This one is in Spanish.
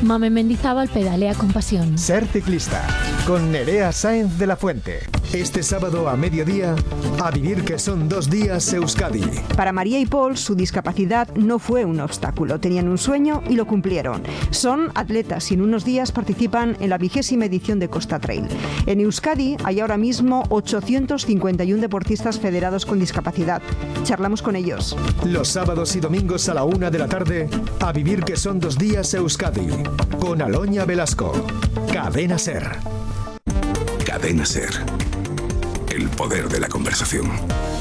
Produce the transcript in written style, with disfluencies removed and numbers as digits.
Mame Mendizábal pedalea con pasión. Ser ciclista, con Nerea Sáenz de la Fuente. Este sábado a mediodía, a vivir que son 2 días Euskadi. Para María y Paul, su discapacidad no fue un obstáculo. Tenían un sueño y lo cumplieron. Son atletas y en unos días participan en la 20ª edición de Costa Trail. En Euskadi hay ahora mismo 851 deportistas federados con discapacidad. Charlamos con ellos. Los sábados y domingos a la 1 de la tarde, a vivir que son 2 días Euskadi. Con Aloña Velasco. Cadena Ser. Cadena Ser. El poder de la conversación.